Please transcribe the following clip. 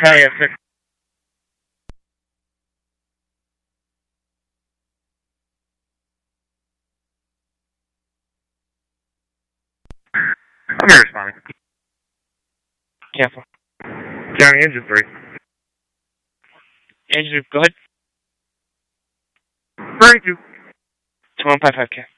Charlie at 6. I'll be responding. Cancel. Johnny, engine 3. Engine, go ahead. 32. 2155,